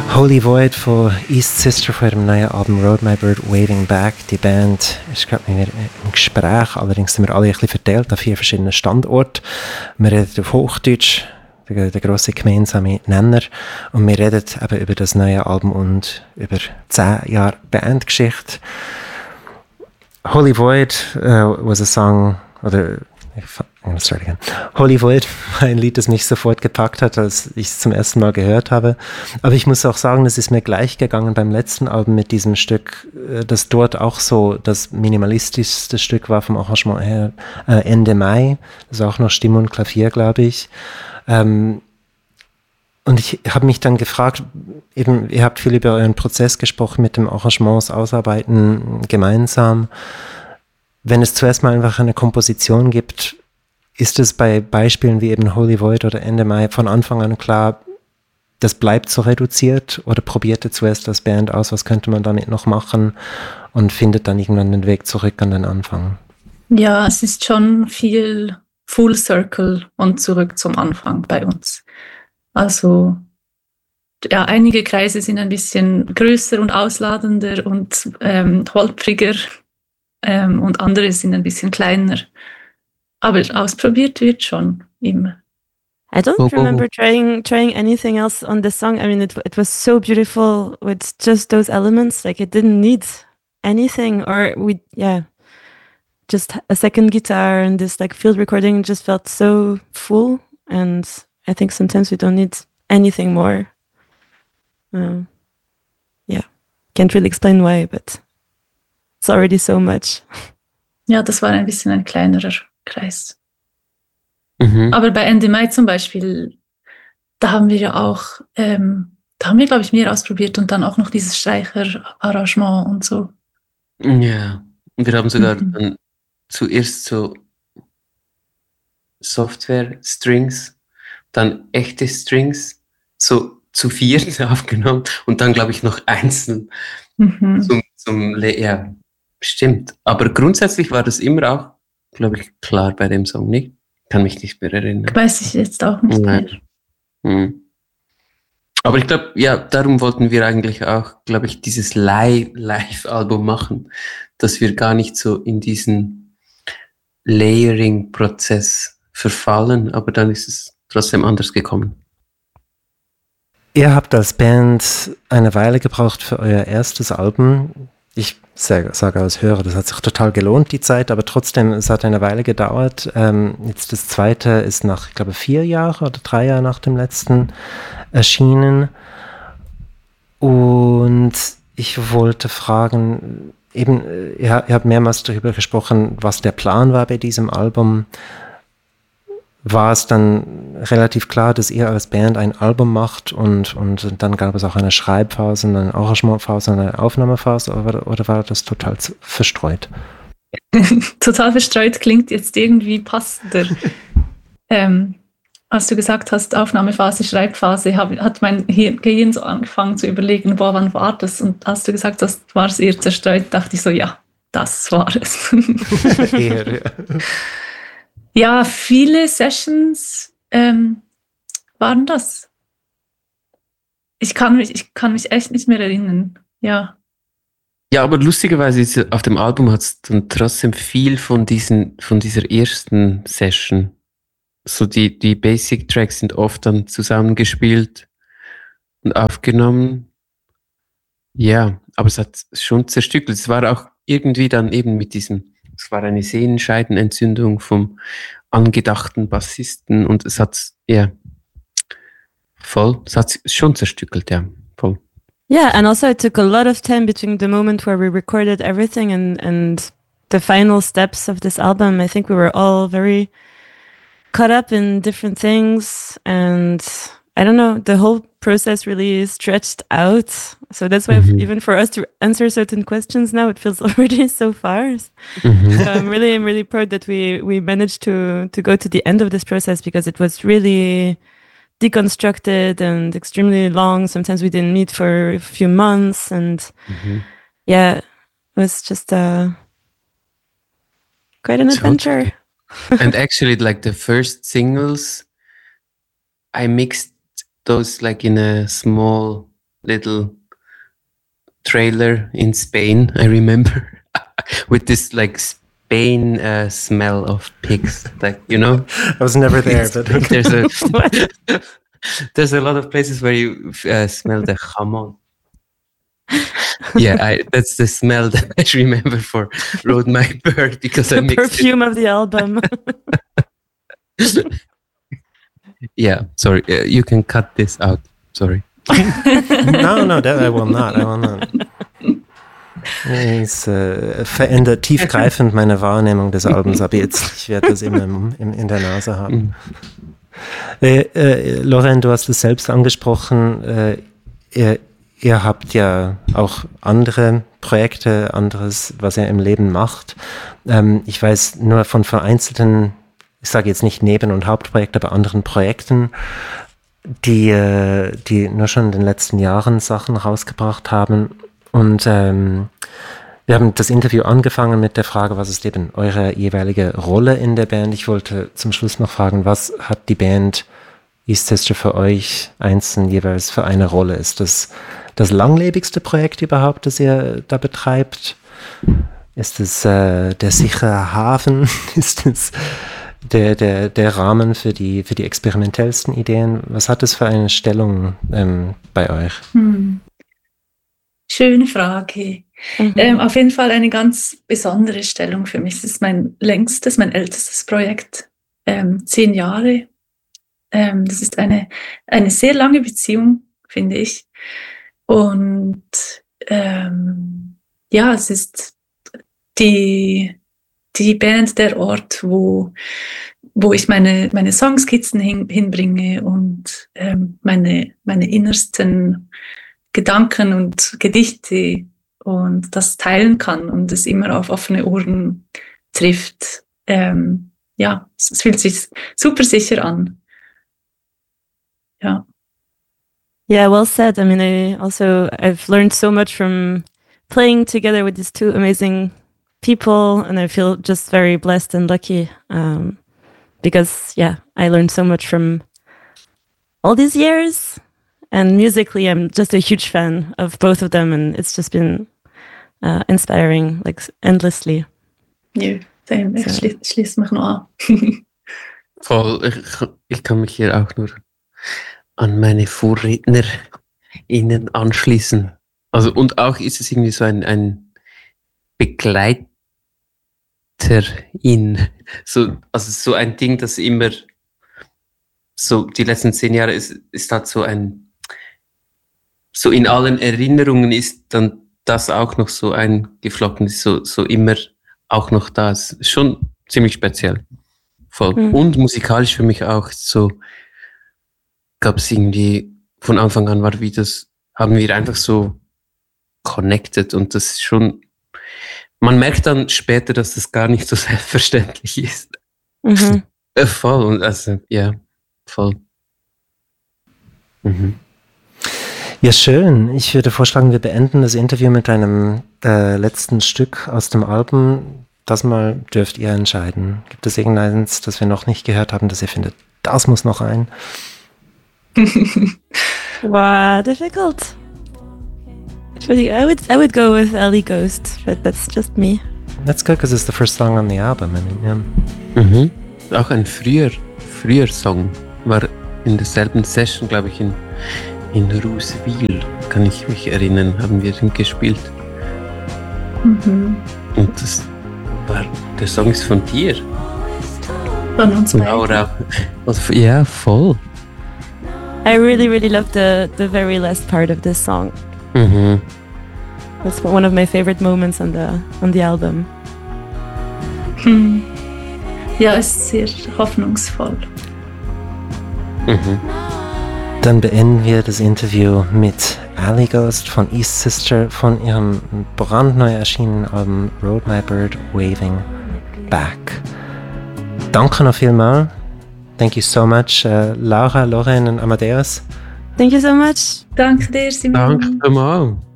Holy Void von East Sister von ihrem neuen Album Road My Bird Waving Back. Die Band ist gerade mit mir im Gespräch, allerdings sind wir alle ein bisschen verteilt an 4 verschiedenen Standorten. Wir reden auf Hochdeutsch, der grosse gemeinsame Nenner, und wir reden eben über das neue Album und über 10 Jahre Bandgeschichte. Holy Void was a song, oder Holy Void war ein Lied, das mich sofort gepackt hat, als ich es zum ersten Mal gehört habe. Aber ich muss auch sagen, das ist mir gleich gegangen beim letzten Album mit diesem Stück, das dort auch so das minimalistischste Stück war vom Arrangement her, Ende Mai. Das ist auch noch Stimme und Klavier, glaube ich. Und ich habe mich dann gefragt, eben, ihr habt viel über euren Prozess gesprochen mit dem Arrangements ausarbeiten gemeinsam. Wenn es zuerst mal einfach eine Komposition gibt, ist es bei Beispielen wie eben Holy Void oder Ende Mai von Anfang an klar, das bleibt so reduziert, oder probiert ihr zuerst das Band aus, was könnte man damit noch machen, und findet dann irgendwann den Weg zurück an den Anfang? Ja, es ist schon viel Full Circle und zurück zum Anfang bei uns. Also ja, einige Kreise sind ein bisschen größer und ausladender und holpriger. Und andere sind ein bisschen kleiner. Aber ausprobiert wird schon immer. I don't remember trying anything else on this song. I mean, it was so beautiful with just those elements. Like, it didn't need anything, or just a second guitar, and this like field recording just felt so full. And I think sometimes we don't need anything more. Can't really explain why, but it's already so much. Ja, das war ein bisschen ein kleinerer Kreis. Mhm. Aber bei Ende Mai zum Beispiel, da haben wir ja auch, glaube ich, mehr ausprobiert und dann auch noch dieses Streicherarrangement und so. Ja, wir haben sogar dann zuerst so Software-Strings, dann echte Strings, so zu 4 aufgenommen und dann, glaube ich, noch einzeln zum ja, stimmt. Aber grundsätzlich war das immer auch, glaube ich, klar bei dem Song, nicht? Kann mich nicht mehr erinnern. Weiß ich jetzt auch nicht mehr. Aber ich glaube, ja, darum wollten wir eigentlich auch, glaube ich, dieses Live-Album machen, dass wir gar nicht so in diesen Layering-Prozess verfallen, aber dann ist es trotzdem anders gekommen. Ihr habt als Band eine Weile gebraucht für euer erstes Album. Ich sage als Hörer, das hat sich total gelohnt, die Zeit, aber trotzdem, es hat eine Weile gedauert. Jetzt das zweite ist nach, ich glaube, 4 Jahre oder 3 Jahre nach dem letzten erschienen. Und ich wollte fragen, eben, ihr habt mehrmals darüber gesprochen, was der Plan war bei diesem Album. War es dann relativ klar, dass ihr als Band ein Album macht und dann gab es auch eine Schreibphase, eine Arrangementphase, eine Aufnahmephase, oder war das total verstreut? Total verstreut klingt jetzt irgendwie passender. Als du gesagt hast, Aufnahmephase, Schreibphase, hat mein Gehirn so angefangen zu überlegen, wann war das? Und als du gesagt hast, war es eher zerstreut, dachte ich so, ja, das war es. Ja, viele Sessions waren das. Ich kann mich echt nicht mehr erinnern. Ja. Ja, aber lustigerweise auf dem Album hat es dann trotzdem viel von dieser ersten Session. So die Basic Tracks sind oft dann zusammengespielt und aufgenommen. Ja, aber es hat schon zerstückelt. Es war auch irgendwie dann eben es war eine Sehenscheidenentzündung vom angedachten Bassisten und es hat schon zerstückelt, ja, voll. Yeah, and also it took a lot of time between the moment where we recorded everything and the final steps of this album. I think we were all very caught up in different things, and I don't know, the whole process really stretched out. So that's why even for us to answer certain questions now, it feels already so far. So I'm really proud that we managed to go to the end of this process, because it was really deconstructed and extremely long. Sometimes we didn't meet for a few months, and it was just quite an adventure. And actually, like the first singles, I mixed those like in a small little trailer in Spain, I remember, with this like Spain smell of pigs, like, you know. I was never there, but there's a lot of places where you smell the jamón. Yeah, that's the smell that I remember for Rode My Bird, because I mixed perfume of the album. Yeah, sorry, you can cut this out. Sorry. No, that I will not. Es verändert tiefgreifend meine Wahrnehmung des Albums, aber jetzt, ich werde das immer in der Nase haben. Lorraine, du hast es selbst angesprochen, ihr habt ja auch andere Projekte, anderes, was ihr im Leben macht. Ich weiß nur von vereinzelten, ich sage jetzt nicht Neben- und Hauptprojekte, aber anderen Projekten, die nur schon in den letzten Jahren Sachen rausgebracht haben. Und wir haben das Interview angefangen mit der Frage, was ist eben eure jeweilige Rolle in der Band? Ich wollte zum Schluss noch fragen, was hat die Band East Sister für euch einzeln jeweils für eine Rolle? Ist das das langlebigste Projekt überhaupt, das ihr da betreibt? Ist es der sichere Hafen? Ist es der Rahmen für die experimentellsten Ideen? Was hat es für eine Stellung bei euch? Schöne Frage. Auf jeden Fall eine ganz besondere Stellung für mich. Es ist mein ältestes Projekt. 10 Jahre. Das ist eine sehr lange Beziehung, finde ich. Und ja, es ist die Band, der Ort, wo ich meine Songskizzen hinbringe und meine innersten Gedanken und Gedichte und das teilen kann und es immer auf offene Ohren trifft. Ja, es fühlt sich super sicher an. Ja. Yeah, well said. I mean, I've learned so much from playing together with these two amazing people, and I feel just very blessed and lucky because, yeah, I learned so much from all these years. And musically, I'm just a huge fan of both of them, and it's just been inspiring, like endlessly. Ja, ich schließe mich noch an. Voll, ich kann mich hier auch nur an meine VorrednerInnen anschließen. Also, und auch ist es irgendwie so ein Begleiterin. Also so ein Ding, das immer so die letzten 10 Jahre ist halt so so in allen Erinnerungen ist dann das auch noch so eingeflochten, ist so immer auch noch da. Es ist schon ziemlich speziell. Voll. Und musikalisch für mich auch so, gab es irgendwie, von Anfang an haben wir einfach so connected und das ist schon, man merkt dann später, dass das gar nicht so selbstverständlich ist. Voll, und also, ja, voll. Ja, schön. Ich würde vorschlagen, wir beenden das Interview mit einem letzten Stück aus dem Album. Das mal dürft ihr entscheiden. Gibt es irgendeins, das wir noch nicht gehört haben, das ihr findet, das muss noch rein? Wow, difficult. I would go with Ellie Ghost, but that's just me. That's good, because it's the first song on the album. I mean, yeah. Auch ein früher Song. War in derselben Session, glaube ich, in Rooseville, kann ich mich erinnern, haben wir den gespielt. Und der Song ist von dir. Von uns beiden. Ja, voll. I really, really love the very last part of this song. That's one of my favorite moments on the album. Ja, es ist sehr hoffnungsvoll. Dann beenden wir das Interview mit Ellie Ghost von East Sister von ihrem brandneu erschienenen Album Rode My Bird Waving Back. Danke noch vielmals. Thank you so much, Laura, Lorraine und Amadeus. Thank you so much. Danke dir, Simon. Danke mal.